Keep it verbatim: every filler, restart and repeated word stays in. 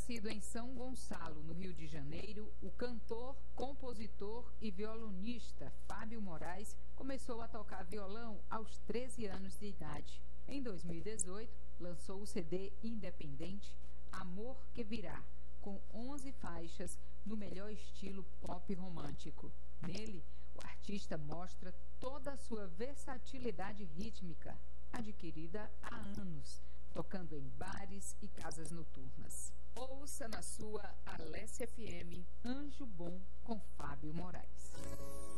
Nascido em São Gonçalo, no Rio de Janeiro, o cantor, compositor e violonista Fábio Moraes começou a tocar violão aos treze anos de idade. Em dois mil e dezoito, lançou o C D independente Amor que Virá, com onze faixas no melhor estilo pop romântico. Nele, o artista mostra toda a sua versatilidade rítmica, adquirida há anos, tocando em bares e casas noturnas. Ouça na sua Alessia F M Anjo Bom com Fábio Moraes.